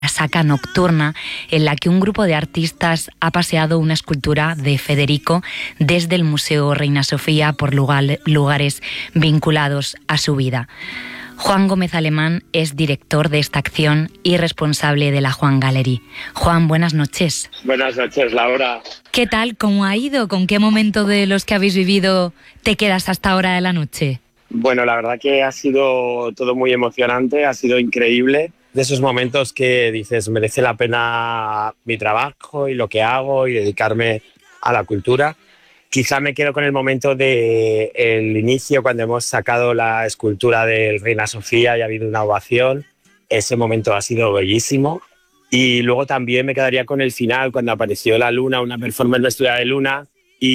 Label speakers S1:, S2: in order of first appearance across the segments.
S1: Saca Nocturna, en la que un grupo de artistas ha paseado una escultura de Federico desde el Museo Reina Sofía por lugares vinculados a su vida. Juan Gómez Alemán es director de esta acción y responsable de la Juan Gallery. Juan, buenas noches.
S2: Buenas noches, Laura.
S1: ¿Qué tal? ¿Cómo ha ido? ¿Con qué momento de los que habéis vivido te quedas hasta ahora de la noche?
S2: Bueno, la verdad que ha sido todo muy emocionante, ha sido increíble. De esos momentos que dices, merece la pena mi trabajo y lo que hago y dedicarme a la cultura. Quizá me quedo con el momento del inicio, cuando hemos sacado la escultura del Reina Sofía y ha habido una ovación. Ese momento ha sido bellísimo. Y luego también me quedaría con el final, cuando apareció la luna, una performance vestida de luna,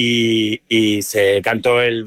S2: y se cantó el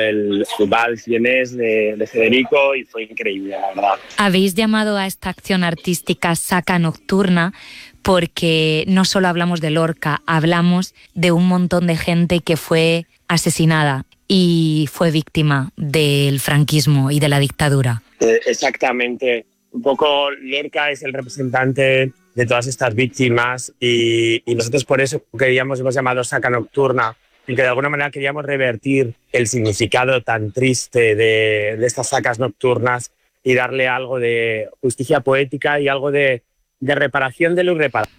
S2: vals vienés de Federico y fue increíble, la verdad.
S1: Habéis llamado a esta acción artística Saca Nocturna porque no solo hablamos de Lorca, hablamos de un montón de gente que fue asesinada y fue víctima del franquismo y de la dictadura.
S2: Exactamente. Un poco Lorca es el representante de todas estas víctimas y nosotros por eso hemos llamado Saca Nocturna, y que de alguna manera queríamos revertir el significado tan triste de estas sacas nocturnas y darle algo de justicia poética y algo de reparación de lo irreparable.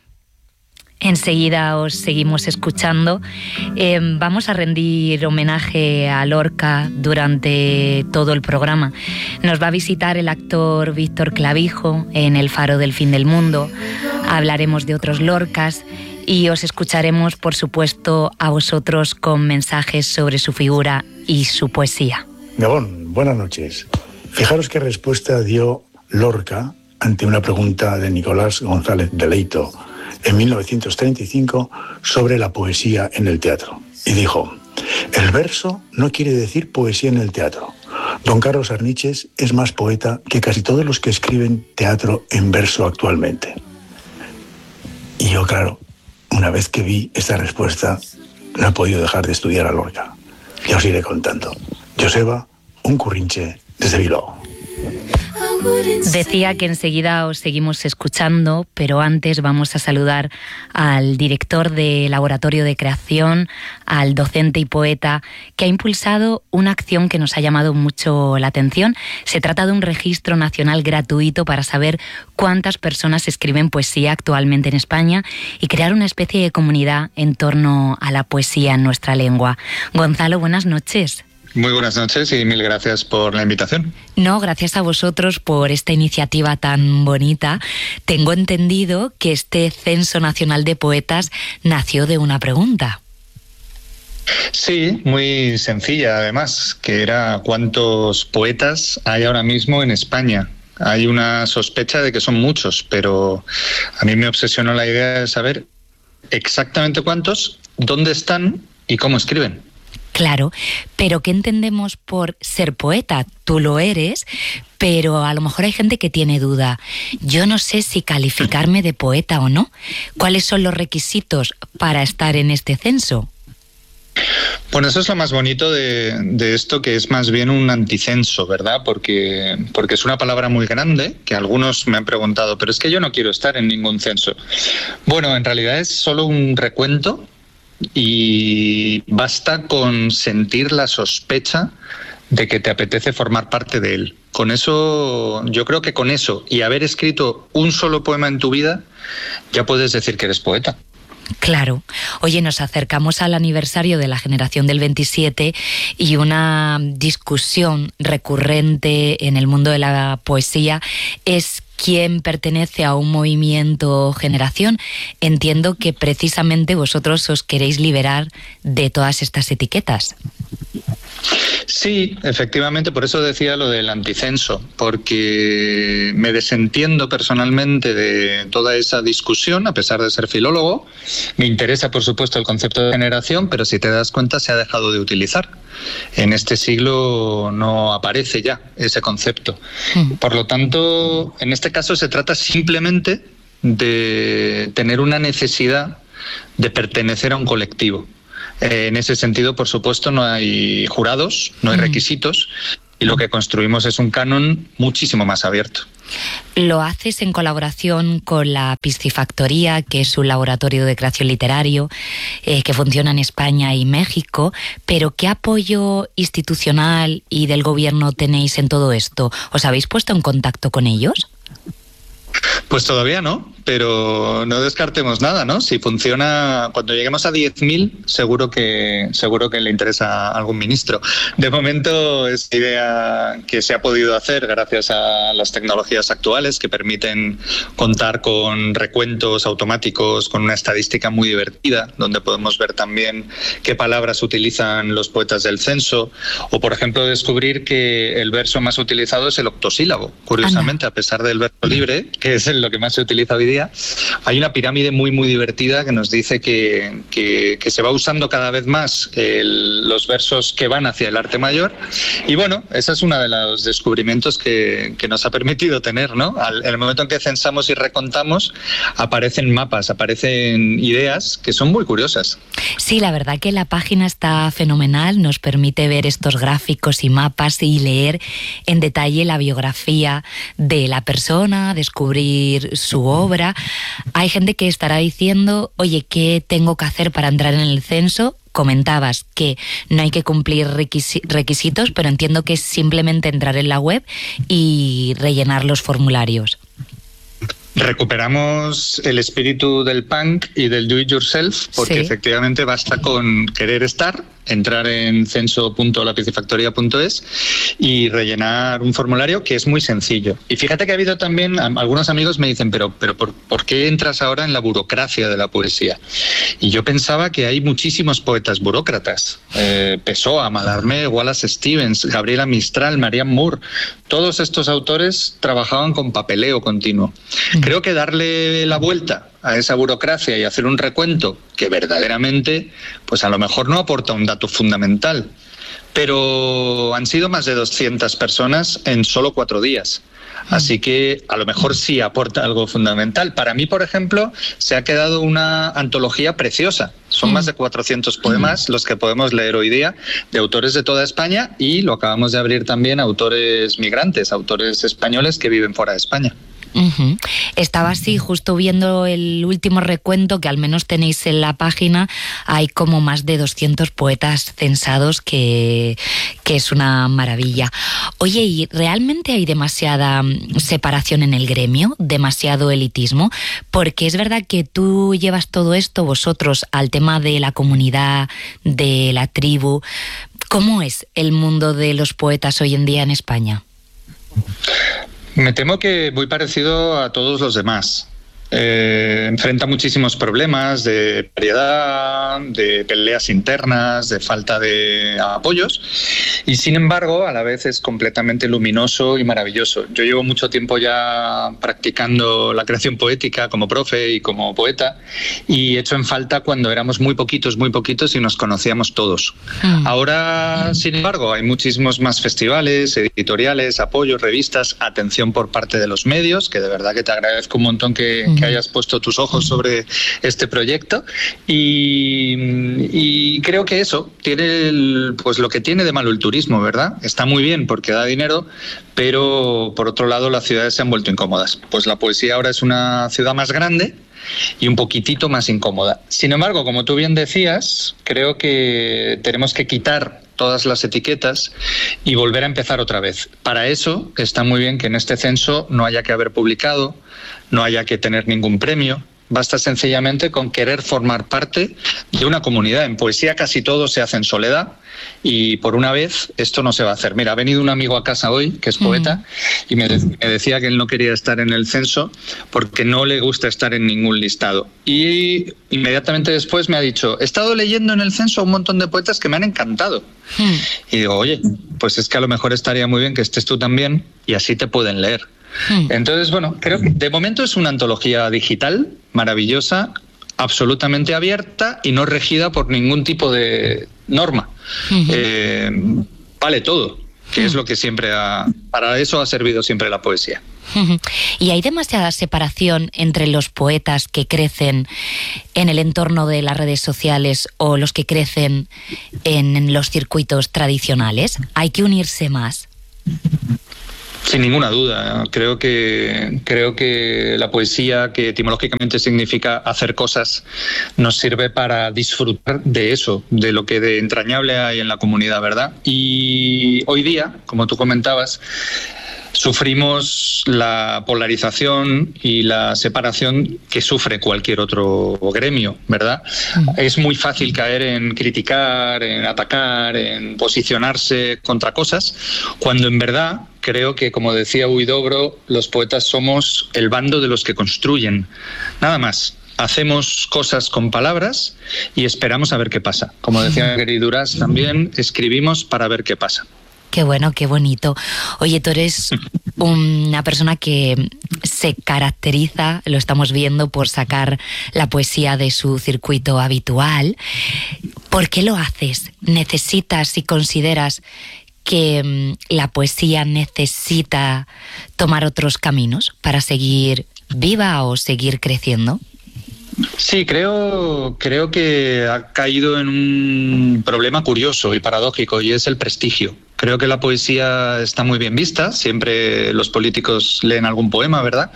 S1: Enseguida os seguimos escuchando. Vamos a rendir homenaje a Lorca durante todo el programa. Nos va a visitar el actor Víctor Clavijo en El Faro del Fin del Mundo. Hablaremos de otros Lorcas y os escucharemos, por supuesto, a vosotros con mensajes sobre su figura y su poesía.
S3: Gabón, buenas noches. Fijaros qué respuesta dio Lorca ante una pregunta de Nicolás González de Leito en 1935 sobre la poesía en el teatro. Y dijo: el verso no quiere decir poesía en el teatro. Don Carlos Arniches es más poeta que casi todos los que escriben teatro en verso actualmente. Y yo, claro, una vez que vi esta respuesta, no he podido dejar de estudiar a Lorca. Ya os iré contando. Joseba, un currinche desde Bilbao.
S1: Decía que enseguida os seguimos escuchando, pero antes vamos a saludar al director de Laboratorio de Creación, al docente y poeta, que ha impulsado una acción que nos ha llamado mucho la atención. Se trata de un registro nacional gratuito para saber cuántas personas escriben poesía actualmente en España y crear una especie de comunidad en torno a la poesía en nuestra lengua. Gonzalo, buenas noches.
S4: Muy buenas noches y mil gracias por la invitación.
S1: No, gracias a vosotros por esta iniciativa tan bonita. Tengo entendido que este Censo Nacional de Poetas nació de una pregunta.
S4: Sí, muy sencilla además, que era ¿cuántos poetas hay ahora mismo en España? Hay una sospecha de que son muchos, pero a mí me obsesionó la idea de saber exactamente cuántos, dónde están y cómo escriben.
S1: Claro, pero ¿qué entendemos por ser poeta? Tú lo eres, pero a lo mejor hay gente que tiene duda. Yo no sé si calificarme de poeta o no. ¿Cuáles son los requisitos para estar en este censo?
S4: Bueno, eso es lo más bonito de esto, que es más bien un anticenso, ¿verdad? Porque es una palabra muy grande, que algunos me han preguntado, pero es que yo no quiero estar en ningún censo. Bueno, en realidad es solo un recuento y basta con sentir la sospecha de que te apetece formar parte de él. Con eso, yo creo que con eso y haber escrito un solo poema en tu vida, ya puedes decir que eres poeta.
S1: Claro. Oye, nos acercamos al aniversario de la generación del 27 y una discusión recurrente en el mundo de la poesía es quién pertenece a un movimiento o generación. Entiendo que precisamente vosotros os queréis liberar de todas estas etiquetas.
S4: Sí, efectivamente, por eso decía lo del anticenso, porque me desentiendo personalmente de toda esa discusión, a pesar de ser filólogo. Me interesa, por supuesto, el concepto de generación, pero si te das cuenta se ha dejado de utilizar. En este siglo no aparece ya ese concepto. Por lo tanto, en este caso se trata simplemente de tener una necesidad de pertenecer a un colectivo. En ese sentido, por supuesto, no hay jurados, no hay requisitos, y lo que construimos es un canon muchísimo más abierto.
S1: Lo haces en colaboración con la Piscifactoría, que es un laboratorio de creación literario que funciona en España y México, pero ¿qué apoyo institucional y del gobierno tenéis en todo esto? ¿Os habéis puesto en contacto con ellos?
S4: Pues todavía no, pero no descartemos nada, ¿no? Si funciona, cuando lleguemos a 10.000, seguro que le interesa a algún ministro. De momento es idea que se ha podido hacer gracias a las tecnologías actuales que permiten contar con recuentos automáticos, con una estadística muy divertida, donde podemos ver también qué palabras utilizan los poetas del censo, o por ejemplo descubrir que el verso más utilizado es el octosílabo. Curiosamente, a pesar del verso libre, que es lo que más se utiliza hoy día, hay una pirámide muy divertida que nos dice que se va usando cada vez más los versos que van hacia el arte mayor, y bueno, ese es uno de los descubrimientos que nos ha permitido tener, ¿no? En el momento en que censamos y recontamos, aparecen mapas, aparecen ideas que son muy curiosas.
S1: Sí, la verdad que la página está fenomenal, nos permite ver estos gráficos y mapas y leer en detalle la biografía de la persona, descubrir su obra. Hay gente que estará diciendo, oye, ¿qué tengo que hacer para entrar en el censo? Comentabas que no hay que cumplir requisitos, pero entiendo que es simplemente entrar en la web y rellenar los formularios.
S4: Recuperamos el espíritu del punk y del do it yourself, porque efectivamente basta con querer estar, entrar en censo.lapiscifactoría.es y rellenar un formulario que es muy sencillo. Y fíjate que ha habido también, algunos amigos me dicen, pero ¿por qué entras ahora en la burocracia de la poesía? Y yo pensaba que hay muchísimos poetas burócratas. Pessoa, Mallarmé, Wallace Stevens, Gabriela Mistral, Marianne Moore, todos estos autores trabajaban con papeleo continuo. Creo que darle la vuelta a esa burocracia y hacer un recuento que verdaderamente, pues a lo mejor no aporta un dato fundamental, pero han sido más de 200 personas en solo 4 días. Así que a lo mejor sí aporta algo fundamental. Para mí, por ejemplo, se ha quedado una antología preciosa. Son más de 400 poemas los que podemos leer hoy día de autores de toda España, y lo acabamos de abrir también a autores migrantes, autores españoles que viven fuera de España.
S1: Estaba así justo viendo el último recuento que al menos tenéis en la página. Hay como más de 200 poetas censados, que es una maravilla. Oye, ¿y realmente hay demasiada separación en el gremio? ¿Demasiado elitismo? Porque es verdad que tú llevas todo esto, vosotros, al tema de la comunidad, de la tribu. ¿Cómo es el mundo de los poetas hoy en día en España?
S4: Me temo que muy parecido a todos los demás. Enfrenta muchísimos problemas de variedad, de peleas internas, de falta de apoyos, y sin embargo a la vez es completamente luminoso y maravilloso. Yo llevo mucho tiempo ya practicando la creación poética como profe y como poeta, y echo en falta cuando éramos muy poquitos y nos conocíamos todos. Ahora, sin embargo, hay muchísimos más festivales, editoriales, apoyos, revistas, atención por parte de los medios, que de verdad que te agradezco un montón que hayas puesto tus ojos sobre este proyecto, y creo que eso tiene pues lo que tiene de malo el turismo, ¿verdad? Está muy bien porque da dinero, pero por otro lado las ciudades se han vuelto incómodas. Pues la poesía ahora es una ciudad más grande y un poquitito más incómoda. Sin embargo, como tú bien decías, creo que tenemos que quitar todas las etiquetas y volver a empezar otra vez. Para eso está muy bien que en este censo no haya que haber publicado, no haya que tener ningún premio. Basta sencillamente con querer formar parte de una comunidad. En poesía casi todo se hace en soledad, y por una vez esto no se va a hacer. Mira, ha venido un amigo a casa hoy, que es poeta, y me decía que él no quería estar en el censo porque no le gusta estar en ningún listado. Y inmediatamente después me ha dicho, he estado leyendo en el censo un montón de poetas que me han encantado. Y digo, oye, pues es que a lo mejor estaría muy bien que estés tú también, y así te pueden leer. Entonces, bueno, creo que de momento es una antología digital maravillosa, absolutamente abierta y no regida por ningún tipo de norma. Vale todo, que es lo que siempre para eso ha servido siempre la poesía.
S1: ¿Y hay demasiada separación entre los poetas que crecen en el entorno de las redes sociales o los que crecen en los circuitos tradicionales? ¿Hay que unirse más?
S4: Sin ninguna duda. Creo que la poesía, que etimológicamente significa hacer cosas, nos sirve para disfrutar de eso, de lo que de entrañable hay en la comunidad, ¿verdad? Y hoy día, como tú comentabas, sufrimos la polarización y la separación que sufre cualquier otro gremio, ¿verdad? Es muy fácil caer en criticar, en atacar, en posicionarse contra cosas, cuando en verdad creo que, como decía Huidobro, los poetas somos el bando de los que construyen. Nada más. Hacemos cosas con palabras y esperamos a ver qué pasa. Como decía Gary Duras también, escribimos para ver qué pasa.
S1: Qué bueno, qué bonito. Oye, tú eres una persona que se caracteriza, lo estamos viendo, por sacar la poesía de su circuito habitual. ¿Por qué lo haces? ¿Necesitas y consideras que la poesía necesita tomar otros caminos para seguir viva o seguir creciendo?
S4: Sí, creo que ha caído en un problema curioso y paradójico, y es el prestigio. Creo que la poesía está muy bien vista, siempre los políticos leen algún poema, ¿verdad?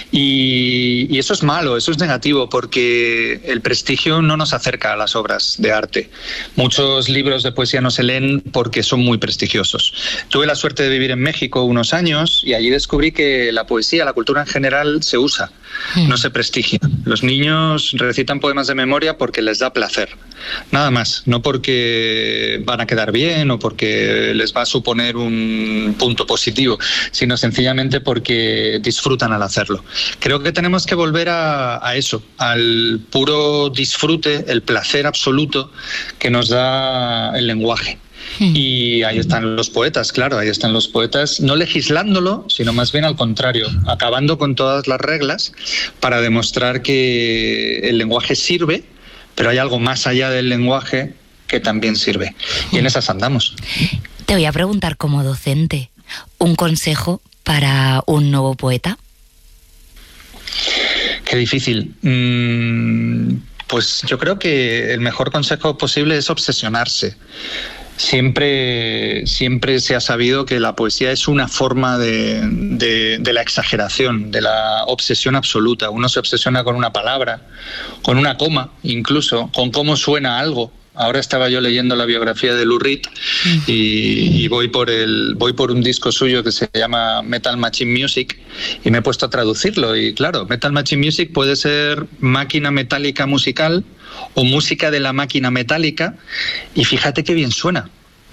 S4: Y eso es malo, eso es negativo, porque el prestigio no nos acerca a las obras de arte. Muchos libros de poesía no se leen porque son muy prestigiosos. Tuve la suerte de vivir en México unos años y allí descubrí que la poesía, la cultura en general, se usa, no se prestigia. Los niños recitan poemas de memoria porque les da placer, nada más, no porque van a quedar bien o porque les va a suponer un punto positivo, sino sencillamente porque disfrutan al hacerlo. Creo que tenemos que volver a eso, al puro disfrute, el placer absoluto que nos da el lenguaje. Y ahí están los poetas, claro, ahí están los poetas, no legislándolo, sino más bien al contrario, acabando con todas las reglas para demostrar que el lenguaje sirve, pero hay algo más allá del lenguaje que también sirve. Y en esas andamos.
S1: Te voy a preguntar, como docente, ¿un consejo para un nuevo poeta?
S4: Qué difícil. Pues yo creo que el mejor consejo posible es obsesionarse. Siempre se ha sabido que la poesía es una forma de la exageración, de la obsesión absoluta. Uno se obsesiona con una palabra, con una coma, incluso, con cómo suena algo. Ahora estaba yo leyendo la biografía de Lou Reed y voy por un disco suyo que se llama Metal Machine Music y me he puesto a traducirlo. Y claro, Metal Machine Music puede ser máquina metálica musical o música de la máquina metálica, y fíjate qué bien suena.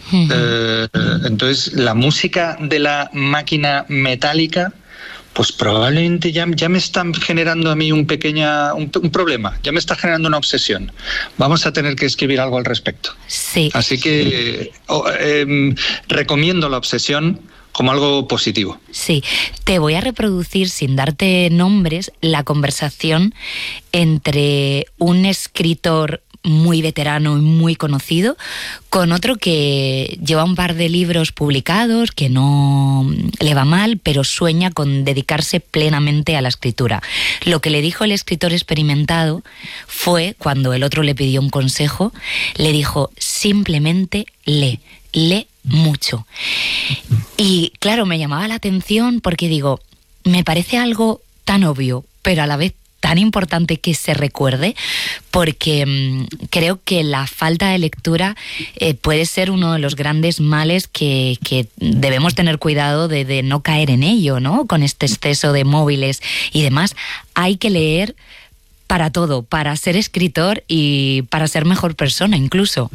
S4: Entonces, la música de la máquina metálica, pues probablemente ya me están generando a mí un problema, ya me está generando una obsesión. Vamos a tener que escribir algo al respecto.
S1: Sí.
S4: Así que recomiendo la obsesión como algo positivo.
S1: Sí, te voy a reproducir, sin darte nombres, la conversación entre un escritor muy veterano y muy conocido con otro que lleva un par de libros publicados, que no le va mal, pero sueña con dedicarse plenamente a la escritura. Lo que le dijo el escritor experimentado fue, cuando el otro le pidió un consejo, le dijo: simplemente lee mucho. Y claro, me llamaba la atención porque digo, me parece algo tan obvio, pero a la vez tan importante que se recuerde, porque creo que la falta de lectura puede ser uno de los grandes males que debemos tener cuidado de no caer en ello, ¿no? Con este exceso de móviles y demás. Hay que leer para todo, para ser escritor y para ser mejor persona incluso.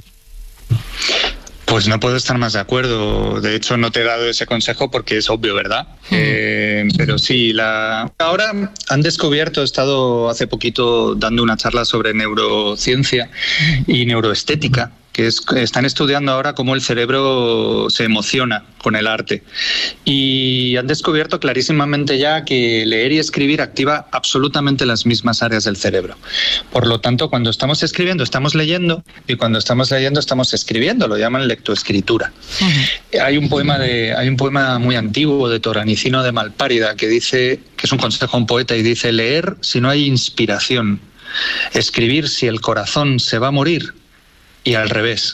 S4: Pues no puedo estar más de acuerdo. De hecho, no te he dado ese consejo porque es obvio, ¿verdad? Pero sí, ahora han descubierto, he estado hace poquito dando una charla sobre neurociencia y neuroestética, que están estudiando ahora cómo el cerebro se emociona con el arte. Y han descubierto clarísimamente ya que leer y escribir activa absolutamente las mismas áreas del cerebro. Por lo tanto, cuando estamos escribiendo, estamos leyendo, y cuando estamos leyendo, estamos escribiendo. Lo llaman lectoescritura. Hay un poema muy antiguo de Toranicino de Malpárida que dice, que es un consejo a un poeta, y dice: leer si no hay inspiración, escribir si el corazón se va a morir, y al revés,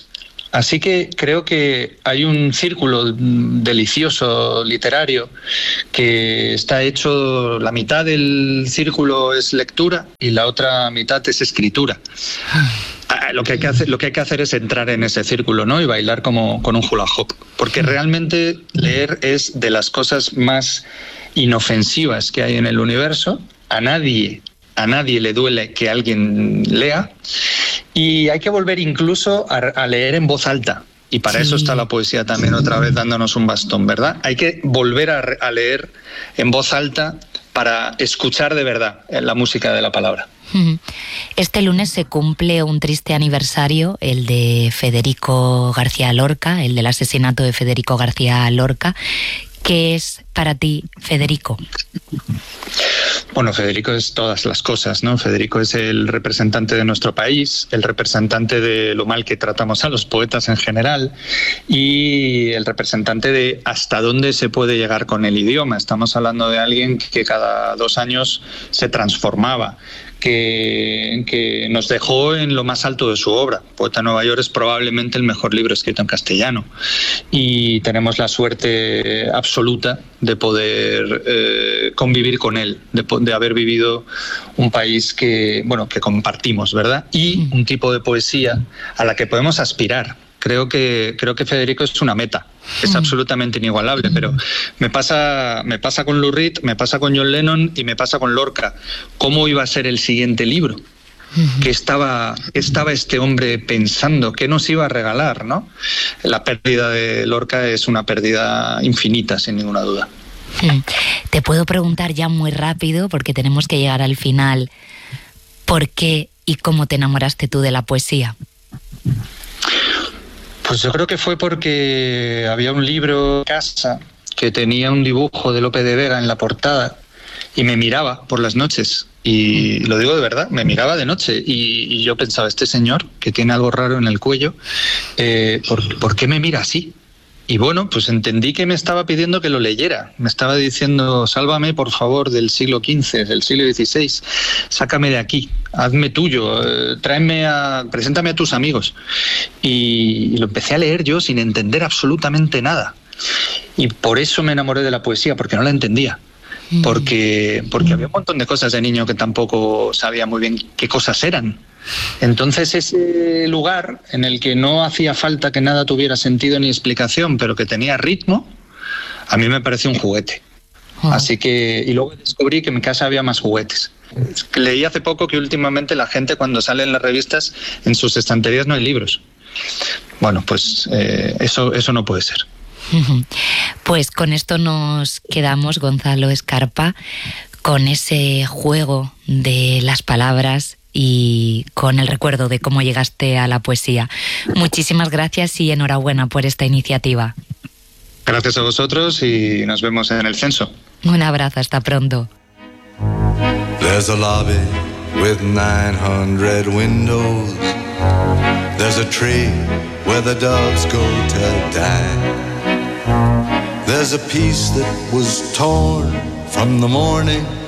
S4: Así que creo que hay un círculo delicioso literario que está hecho, la mitad del círculo es lectura y la otra mitad es escritura. Lo que hay que hacer es entrar en ese círculo, ¿no? Y bailar como con un hula hoop, porque realmente leer es de las cosas más inofensivas que hay en el universo. A nadie le duele que alguien lea, y hay que volver incluso a leer en voz alta. Y para eso está la poesía también otra vez dándonos un bastón, ¿verdad? Hay que volver a leer en voz alta para escuchar de verdad la música de la palabra.
S1: Este lunes se cumple un triste aniversario, el de Federico García Lorca, el del asesinato de Federico García Lorca. ¿Qué es para ti Federico?
S4: Bueno, Federico es todas las cosas, ¿no? Federico es el representante de nuestro país, el representante de lo mal que tratamos a los poetas en general y el representante de hasta dónde se puede llegar con el idioma. Estamos hablando de alguien que cada 2 años se transformaba, que nos dejó en lo más alto de su obra. Poeta de Nueva York es probablemente el mejor libro escrito en castellano y tenemos la suerte absoluta de poder convivir con él, de haber vivido un país que compartimos, ¿verdad? Y un tipo de poesía a la que podemos aspirar. Creo que Federico es una meta, es absolutamente inigualable, pero me pasa con Lou Reed, me pasa con John Lennon y me pasa con Lorca. ¿Cómo iba a ser el siguiente libro? ¿Qué estaba este hombre pensando? ¿Qué nos iba a regalar, no? La pérdida de Lorca es una pérdida infinita, sin ninguna duda.
S1: Te puedo preguntar ya muy rápido, porque tenemos que llegar al final, ¿por qué y cómo te enamoraste tú de la poesía?
S4: Pues yo creo que fue porque había un libro en casa que tenía un dibujo de Lope de Vega en la portada y me miraba por las noches. Y lo digo de verdad, me miraba de noche y yo pensaba, este señor que tiene algo raro en el cuello, ¿por qué me mira así? Y bueno, pues entendí que me estaba pidiendo que lo leyera. Me estaba diciendo, sálvame por favor del siglo XV, del siglo XVI, sácame de aquí, hazme tuyo, preséntame a tus amigos. Y lo empecé a leer yo sin entender absolutamente nada. Y por eso me enamoré de la poesía, porque no la entendía. Porque había un montón de cosas de niño que tampoco sabía muy bien qué cosas eran. Entonces ese lugar en el que no hacía falta que nada tuviera sentido ni explicación, pero que tenía ritmo, a mí me pareció un juguete. Así que, y luego descubrí que en mi casa había más juguetes. Leí hace poco que últimamente la gente, cuando sale en las revistas, en sus estanterías no hay libros. Bueno, pues eso no puede ser.
S1: Pues con esto nos quedamos, Gonzalo Escarpa, con ese juego de las palabras y con el recuerdo de cómo llegaste a la poesía. Muchísimas gracias y enhorabuena por esta iniciativa.
S4: Gracias a vosotros y nos vemos en el censo.
S1: Un abrazo, hasta pronto.
S5: There's a lobby with 900 windows. There's a tree where the doves go to die. There's a piece that was torn from the morning